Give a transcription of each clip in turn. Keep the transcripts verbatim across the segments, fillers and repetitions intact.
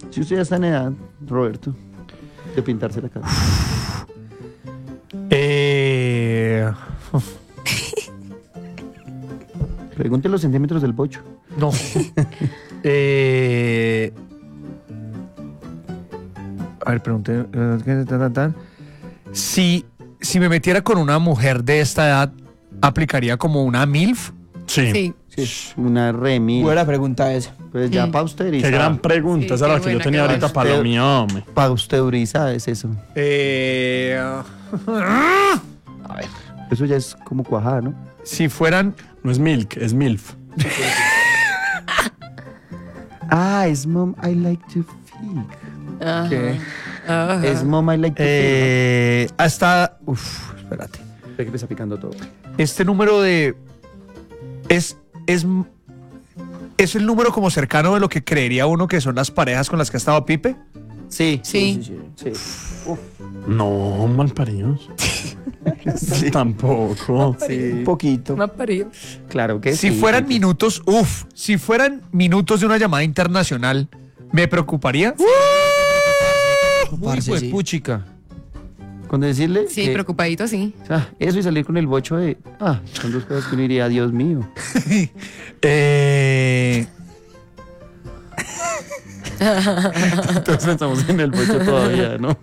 Si usted ya está en edad, Roberto, de pintarse la cara. Eh... Pregunte los centímetros del bocho. No. eh... A ver, pregunté. Si, si me metiera con una mujer de esta edad, ¿aplicaría como una MILF? Sí. Sí. Sí, una remil. Buena pregunta esa. Pues ya Mm. pausterizada. Qué gran pregunta. Sí, Esa era qué la que yo buena, tenía qué ahorita buena. para lo mío, hombre. Pausterizada es eso. Eh... A ver. Eso ya es como cuajada, ¿no? Si fueran... No es milk, es milf. Ah, es mom, I like to feel. Ajá. ¿Qué? Ajá. Es mom, I like to Eh, hasta... Uf, espérate. feel. Ve que me está picando todo. Este número de... Es... Es... ¿Es el número como cercano de lo que creería uno que son las parejas con las que ha estado Pipe? Sí. Sí. Sí. Uf. No, mal paridos. Tampoco. Sí. Un poquito. Más parido. Claro que Si sí. fueran minutos, uff, si fueran minutos de una llamada internacional, ¿me preocuparía? Uy, Parce, pues, sí. puchica. Con decirle Sí, que- preocupadito, sí. ah, eso y salir con el bocho de... Ah, son dos cosas que uno diría, Dios mío. eh, Entonces estamos en el bocho todavía, ¿no?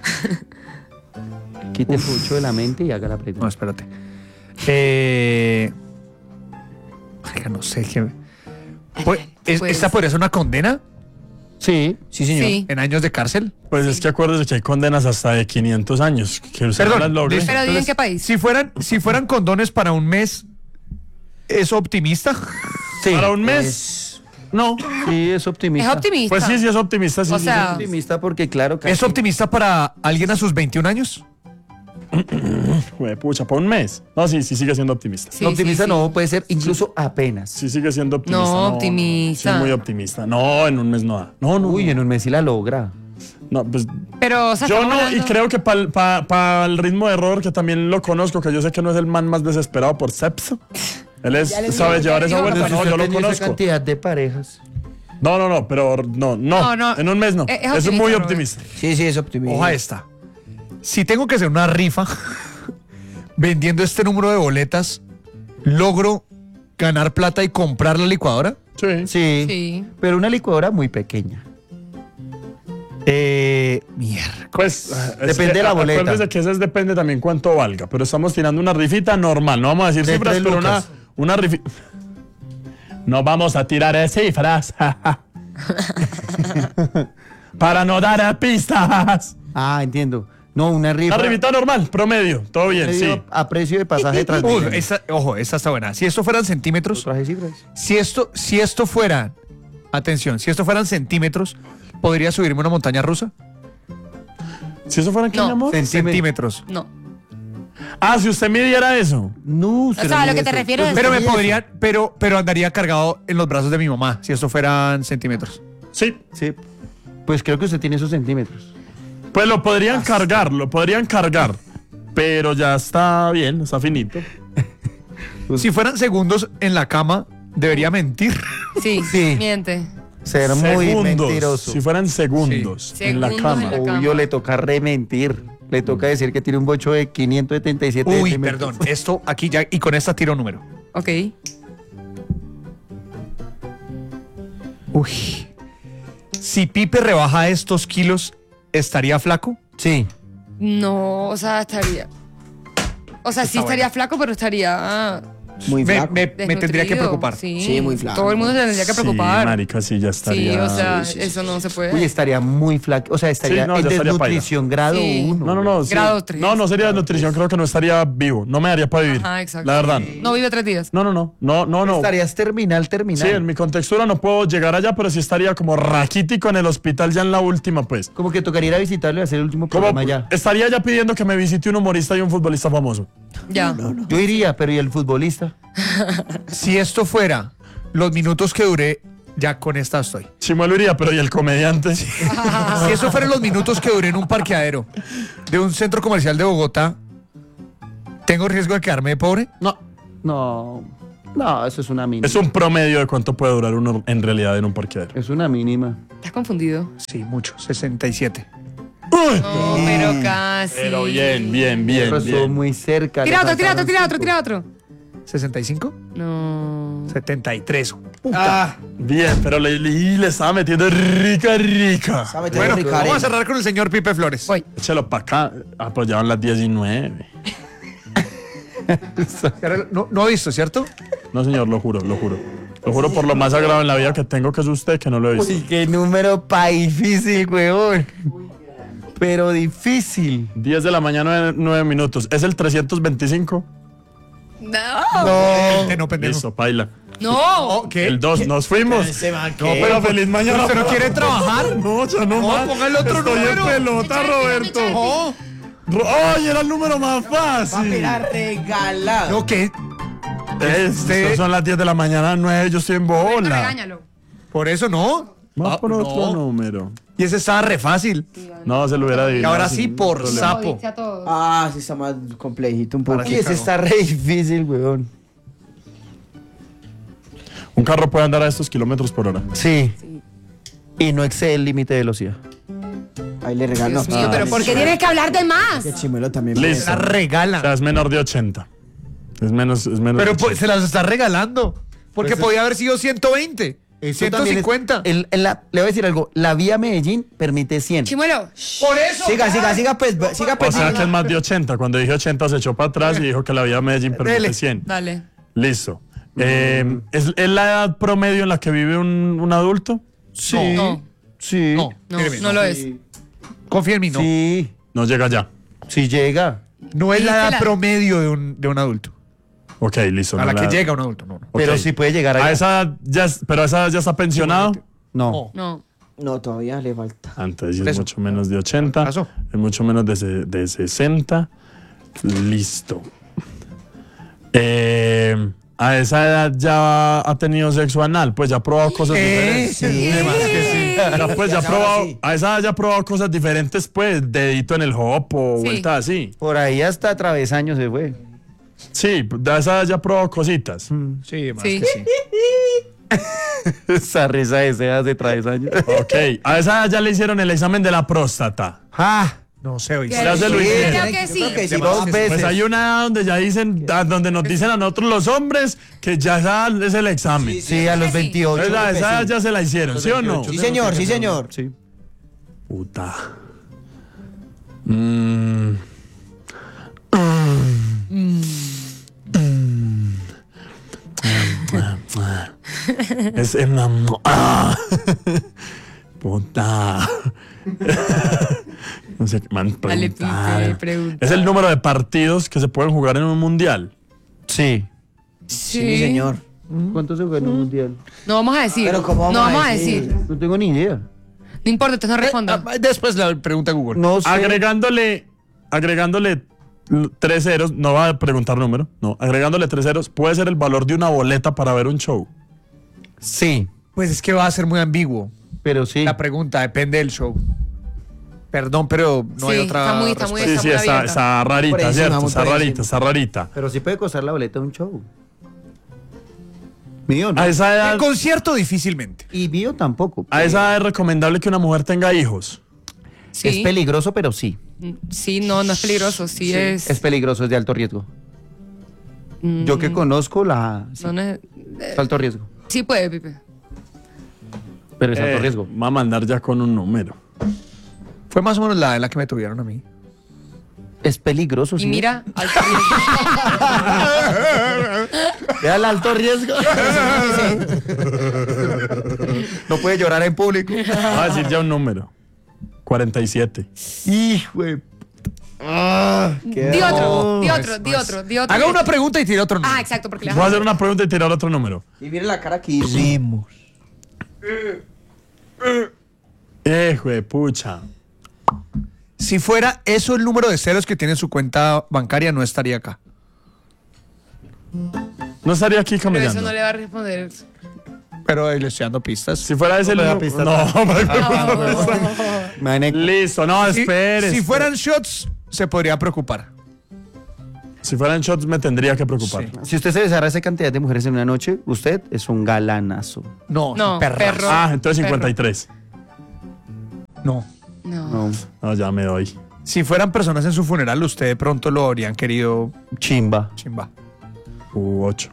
Quite el bocho de la mente y haga la no, pregunta. espérate. Eh, oiga, no sé qué. Pues, ¿es- Pues- ¿Esta podría ser una condena Sí. Sí, señor. Sí. en años de cárcel? Pues es que acuérdese que hay condenas hasta de quinientos años. Que usted no las Perdón, logre. listo. Pero ¿y en Entonces, qué país? Si fueran, si fueran condones para un mes, ¿es optimista? Sí. Para un mes. Es- No. sí, es optimista. Es optimista. Pues sí, sí es optimista. Sí, O sí, sea- sí. Optimista porque, claro... ¿Es optimista para alguien a sus veintiún años? Jue pucha, para un mes. No, sí, sí sigue siendo optimista. Sí, optimista sí, sí. no, puede ser incluso apenas. Sí sigue siendo optimista. No, optimista. Sí, muy optimista. No, en un mes no da. No, no. Uy, en un mes sí la logra. No, pues Pero, o sea, yo estamos no, y hablando- creo que para pa, pa el ritmo de error, que también lo conozco, que yo sé que no es el man más desesperado por sexo. Él es, Ya le sabe digo, llevar ya esa le digo, vuelta. pero No, Usted yo lo ha tenido esa conozco. cantidad de parejas. No, no, no, pero no, no, No, no. en un mes no. Es- es Es, optimista, muy Robert. optimista. Sí, sí, es optimista. Oja esta. Si tengo que hacer una rifa vendiendo este número de boletas, ¿logro ganar plata y comprar la licuadora? Sí. Sí. Sí. Pero una licuadora muy pequeña. Eh, mierda. Pues es Depende que, de la a- boleta. Acuérdese que eso es- depende también cuánto valga, pero estamos tirando una rifita normal, no vamos a decir De cifras, tres pero una, lucas. una rifita. No vamos a tirar eh, cifras. Para no dar pistas. Ah, entiendo. No, una rifa. Una rifita normal, promedio, todo bien, medio sí. a precio de pasaje de Uy, Transmilenio. esta- ojo, esta está buena. Si esto fueran centímetros, Traje cifras. si esto, si esto fuera, atención, si esto fueran centímetros, ¿podría subirme una montaña rusa? Si eso fuera aquí, No. mi amor. Centímetros. No. Ah, si usted midiera eso. No, O sea, a lo que te refieres es- Pero me Eso. podría, pero, pero andaría cargado en los brazos de mi mamá, si esto fueran centímetros. Sí. Sí. Pues creo que usted tiene esos centímetros. Pues lo podrían cargar, lo podrían cargar. Pero ya está bien, está finito. Si fueran segundos en la cama, debería mentir. Sí. Sí. Miente. Ser muy Segundos, mentiroso. Si fueran segundos Sí. en la Segundos cama. en la cama. Obvio, le toca rementir. Le toca decir que tiene un bocho de quinientos setenta y siete Uy, centímetros. perdón, esto aquí ya, y con esta tiro número. Ok. Uy. Si Pipe rebaja estos kilos, ¿estaría flaco? Sí. No, o sea, estaría. O sea, sí Está estaría bueno. flaco, pero estaría. Muy Me, flaco. me- me tendría que desnutrido. preocupar. Sí. Sí, muy flaco. Todo el mundo se tendría que preocupar. Sí, marica, sí, ya estaría. Sí, o sea, sí, sí, eso no se puede. Uy, estaría muy flaco. O sea, estaría Sí, no, en ya estaría desnutrición grado Sí. uno. No, no, no. sí. Grado tres. No, no sería nutrición, creo que no estaría vivo. No me daría para vivir. Ajá, exacto. La verdad. No vive tres días. No, no, no. No, no, no. Estarías terminal, terminal. Sí, en mi contextura no puedo llegar allá, pero sí estaría como raquítico en el hospital ya en la última, pues. Como que tocaría ir a visitarlo y hacer el último Como programa ya. estaría ya pidiendo que me visite un humorista y un futbolista famoso. Ya. Yo iría, pero ¿y el futbolista? Si esto fuera los minutos que duré, ya con esta estoy. Chimuelo iría, pero ¿y el comediante? Si eso fueran los minutos que duré en un parqueadero de un centro comercial de Bogotá, ¿tengo riesgo de quedarme pobre? No. No. No, eso es una mínima. Es un promedio de cuánto puede durar uno en realidad en un parqueadero. Es una mínima. ¿Estás confundido? Sí, mucho. sesenta y siete. ¡Uy! No, pero casi. Pero bien, bien, bien, Pero estuvo bien. muy cerca. Tira le otro, tira otro, faltaron tira otro, cinco. tira otro. ¿sesenta y cinco? No. setenta y tres. Ah, Bien, pero le, le, le estaba metiendo rica, rica. sabe Bueno, Ricardo. vamos a cerrar con el señor Pipe Flores. Voy. Échalo para acá. Apoyaban las diecinueve. No, no ha visto, ¿cierto? No, señor, lo juro, lo juro. Lo juro por lo más sagrado en la vida que tengo, que es usted, que no lo he visto. Uy, qué número pa' difícil, weón. Pero difícil. diez de la mañana, nueve minutos. ¿Es el trescientos veinticinco? No. No, no, pendejo. Listo, paila. No. ¿Qué? El dos, nos fuimos. Ese man, No, ¿qué? pero feliz mañana. ¿Usted no quiere trabajar? No, ya no, No, más. ponga el otro Estoy número. en pelota, Roberto. No, Ro- ¡Ay, era el número más Papi, fácil! era regalado. no, ¿qué? Es- Este- Son las diez de la mañana, nueve, yo estoy en bola. Regáñalo. Por eso no. Vamos Ah, por no. otro número. Y ese estaba re fácil. No, se lo hubiera Y adivinado. ahora sí, sin por problema. sapo. Jodiste a todos. Ah, sí está más complejito un poco. Para Y qué ese cagó. está re difícil, weón. Un carro puede andar a estos kilómetros por hora. Sí. Y no excede el límite de velocidad. Ahí le regaló. Dios mío, pero ¿por qué tienes que hablar de más? Que Chimelo también. Listo. La O regala. sea, es menor de ochenta. Es menos, es menos Pero de pues, ochenta. se las está regalando. Porque Pues es- podía haber sido ciento veinte. Eso ciento también es- cincuenta. el- en la- le voy a decir algo. La vía Medellín permite cien. Chimuelo. Por eso. Siga, siga, siga, pues, siga, O pues. sea siga. que es más de ochenta. Cuando dije ochenta se echó para atrás y dijo que la vía Medellín permite Dele. cien. Dale. Listo. Eh, ¿es, es la edad promedio en la que vive un, un adulto? Sí. No. Sí. No, No, míreme, no lo es. Confía en mí, no. Sí. No llega ya. Sí llega. No es la Dijiste edad la- promedio de un, de un adulto. Ok, listo. A no la que edad- llega un adulto, no, no. Ok. Pero sí puede llegar A a esa edad ya, es- pero a esa edad ya está pensionado. No. No. No, todavía le falta. Antes Por es eso. mucho menos de ochenta. Pasó. Es mucho menos de, se- de sesenta. Listo. Eh, a esa edad ya ha tenido sexo anal, pues ya ha probado cosas Eh, diferentes. sí, además que sí. Ya, pues ya ha Ya, probado, ahora sí. a esa edad ya ha probado cosas diferentes, pues, dedito en el hop o Sí. vuelta así. Por ahí hasta travesaños se fue. Sí, de esa edad ya ha probado cositas. Sí, además Sí. que sí. Esa risa de sedas de travesaños. Ok, a esa edad ya le hicieron el examen de la próstata. Ah, no sé, oíste. Ya se lo Sí, hicieron. creo que sí. Yo creo que sí. Dos veces. Pues hay una edad donde ya dicen, a- donde nos dicen a nosotros los hombres que ya esa es el examen. Sí, a los Sí. veintiocho. Entonces, a esa edad ya se la hicieron, ¿sí o no? Sí, señor, sí, señor. Sí. Puta. Mm. Es en la... ¡Ah! Puta. No sé qué man Dale, preguntar. Pipe, pregunta. Es el número de partidos que se pueden jugar en un mundial. Sí. Sí, señor. ¿Cuánto se juega en un mundial? No vamos a decir. Pero ¿cómo vamos no a vamos a decir? decir. No tengo ni idea. No importa, usted no responda. Ah, Después la pregunta a Google. No sé. Agregándole, agregándole l- tres ceros, no va a preguntar número, no, agregándole tres ceros, puede ser el valor de una boleta para ver un show. Sí, Pues es que va a ser muy ambiguo. pero sí. La pregunta depende del show. Perdón, pero no hay Sí, otra. está muy- está muy- respuesta. Sí, sí, muy está, abierta. está Por rarita, encima, ¿cierto? muy Está por rarita, encima. está rarita. Pero sí puede costar la boleta de un show. Mío no. A esa El edad, concierto difícilmente. Y mío tampoco. a esa edad es recomendable que una mujer tenga hijos. Sí. Es peligroso, pero sí. Sí, no, no es peligroso. Sí, es. Es peligroso, es de alto riesgo. Mm, Yo que conozco la... Sí, no, no es- es alto riesgo. sí puede, Pipe. Pero es alto Eh, riesgo. Va a mandar ya con un número. Fue más o menos la en la que me tuvieron a mí. Es peligroso, Y sí. mira, alto riesgo. Vea el alto riesgo. No puede llorar en público. Va a decir ya un número. cuarenta y siete. Hijo de... Di otro, di No, otro, es- di no otro, di otro. Haga una pregunta y tire otro número. Ah, exacto, porque le Voy a hacer una pregunta y tirar otro número. Y mire la cara que hicimos. Hijo de pucha. Si fuera eso el número de ceros que tiene en su cuenta bancaria, no estaría acá. No estaría aquí Pero camellando. eso no le va a responder. Pero ahí le estoy dando pistas. Si fuera ese No me da el pista. No, Mane- listo, no, Si- espere. si espere. fueran shots, se podría preocupar. Si fueran shots me tendría que preocupar. Sí. Si usted se besara a esa cantidad de mujeres en una noche, usted es un galanazo. No, No, perra. perro. Ah, entonces Perro. cincuenta y tres. No. No. No, No, ya me doy. Si fueran personas en su funeral, usted de pronto lo habrían querido chimba. chimba. U ocho.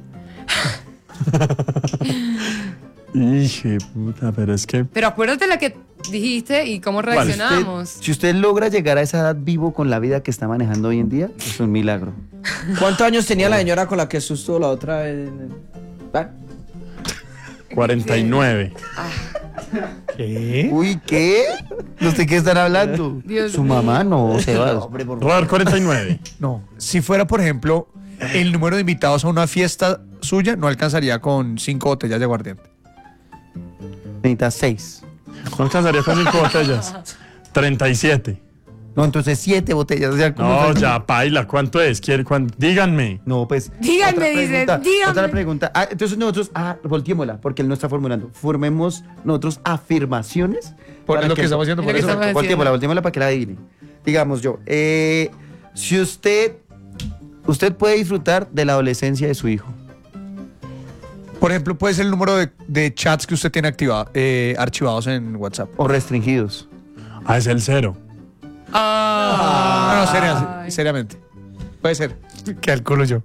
Hijo de puta, pero es que... Pero acuérdate la que dijiste y cómo Usted- reaccionamos. si usted logra llegar a esa edad vivo con la vida que está manejando hoy en día, es un milagro. ¿Cuántos años tenía la señora con la que asustó la otra? En... ¿Ah? cuarenta y nueve. ¿Qué? Uy, ¿qué? ¿No sé qué están hablando? Dios Su mío. mamá no, Sebas. Hombre, por favor. Robert, cuarenta y nueve. No. Si fuera, por ejemplo, el número de invitados a una fiesta suya, no alcanzaría con cinco botellas de aguardiente. Necesita seis. No alcanzaría con cinco botellas. treinta y siete. No, entonces siete botellas. O sea, ¿cómo No, fue? ya, paila. ¿Cuánto es? ¿Quiere, cuán- Díganme. No, pues. Díganme, otra dice, pregunta, díganme. Otra pregunta. Ah, entonces nosotros, ah, volteémosla, porque él no está formulando. Formemos nosotros afirmaciones. Por para lo que estamos haciendo, Es por lo que eso. estamos haciendo. Volteémosla, volteémosla para que la adivine. Digamos yo, eh, si usted, usted puede disfrutar de la adolescencia de su hijo. Por ejemplo, puede ser el número de, de chats que usted tiene activado, eh, archivados en WhatsApp. O restringidos. Ah, es el cero. Ah. No, no, seria- seriamente. Puede ser. Calculo yo.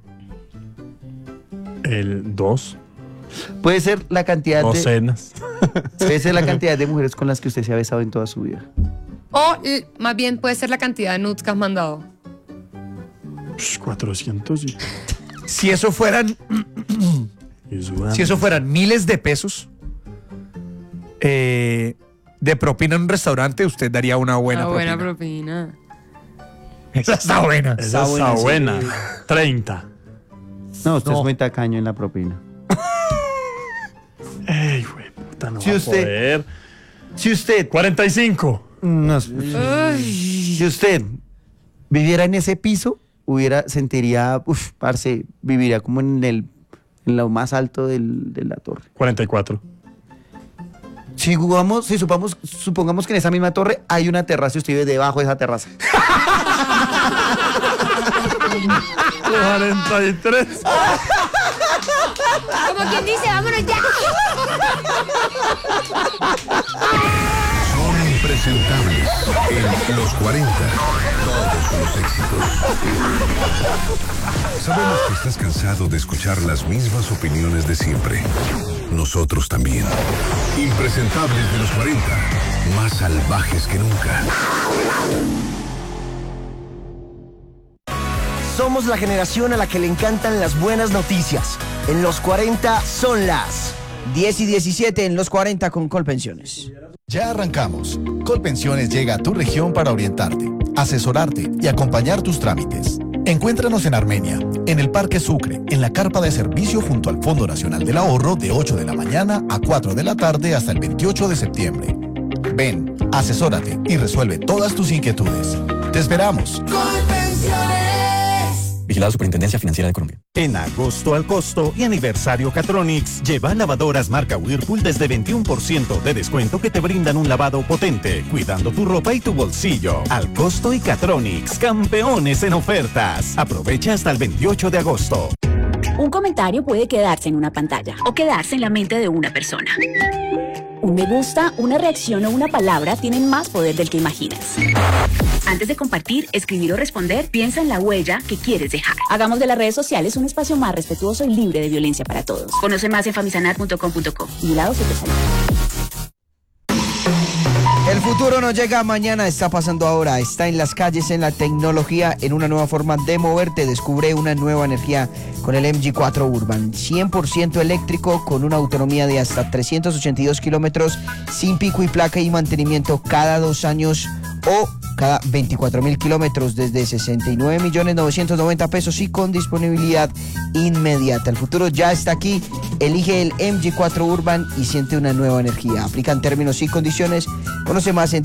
El dos. Puede ser la cantidad de, Docenas. puede ser la cantidad de mujeres con las que usted se ha besado en toda su vida. O l- más bien puede ser la cantidad de nudes que has mandado. Ush, cuatrocientos. y- Si eso fueran, y sudan. si eso fueran miles de pesos eh, de propina en un restaurante, usted daría una buena Una buena propina. propina. Esa está buena. Esa Está está buena, buena. sí. treinta. No, usted No. es muy tacaño en la propina. Ey, güey, puta, no Si va a usted- poder. Si usted, cuarenta y cinco. no, Uy. si usted viviera en ese piso, hubiera, sentiría, uff, parce, viviría como en el, en lo más alto del- de la torre. cuarenta y cuatro. Si jugamos, si supongamos, supongamos que en esa misma torre hay una terraza y usted vive debajo de esa terraza. cuarenta y tres. Como quien dice, vámonos ya. Son impresentables en los cuarenta. Todos los éxitos. Sabemos que estás cansado de escuchar las mismas opiniones de siempre. Nosotros también. Impresentables de los cuarenta. Más salvajes que nunca. Somos la generación a la que le encantan las buenas noticias. En los cuarenta son las. diez y diecisiete en los cuarenta con Colpensiones. Ya arrancamos. Colpensiones llega a tu región para orientarte, asesorarte y acompañar tus trámites. Encuéntranos en Armenia, en el Parque Sucre, en la carpa de servicio junto al Fondo Nacional del Ahorro de ocho de la mañana a cuatro de la tarde hasta el veintiocho de septiembre. Ven, asesórate y resuelve todas tus inquietudes. ¡Te esperamos! Vigilada Superintendencia Financiera de Colombia. En agosto al costo y aniversario Catronics, lleva lavadoras marca Whirlpool desde veintiuno por ciento de descuento que te brindan un lavado potente, cuidando tu ropa y tu bolsillo. Al costo y Catronics, campeones en ofertas. Aprovecha hasta el veintiocho de agosto. Un comentario puede quedarse en una pantalla o quedarse en la mente de una persona. Un me gusta, una reacción o una palabra tienen más poder del que imaginas. Antes de compartir, escribir o responder, piensa en la huella que quieres dejar. Hagamos de las redes sociales un espacio más respetuoso y libre de violencia para todos. Conoce más en famisanar punto com punto co. Vigilado Supersalud. El futuro no llega mañana, está pasando ahora. Está en las calles, en la tecnología, en una nueva forma de moverte. Descubre una nueva energía con el M G cuatro Urban. cien por ciento eléctrico con una autonomía de hasta trescientos ochenta y dos kilómetros, sin pico y placa y mantenimiento cada dos años o cada veinticuatro mil kilómetros desde sesenta y nueve millones novecientos noventa pesos y con disponibilidad inmediata. El futuro ya está aquí. Elige el M G cuatro Urban y siente una nueva energía. Aplican términos y condiciones. Conoce más en